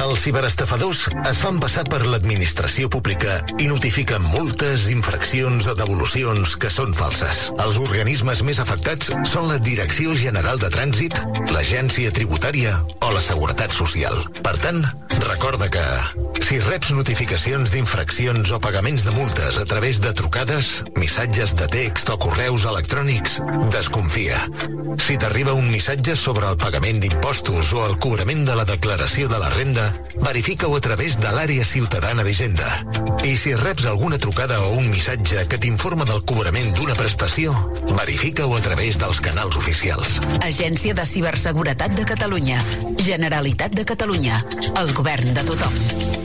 Els ciberestafadors es fan passar per l'administració pública i notifiquen multes, infraccions o devolucions que són falses. Els organismes més afectats són la Direcció General de Trànsit, l'Agència Tributària o la Seguretat Social. Per tant, recorda que si reps notificacions d'infraccions o pagaments de multes a través de trucades, missatges de text o correus electrònics, desconfia. Si t'arriba un missatge sobre el pagament d'impostos o el cobrament de la declaració de la renda, verifica-ho a través de l'àrea ciutadana d'Hisenda. I si reps alguna trucada o un missatge que t'informa del cobrament d'una prestació, verifica-ho a través dels canals oficials. Agència de Ciberseguretat de Catalunya. Generalitat de Catalunya. El govern de tothom.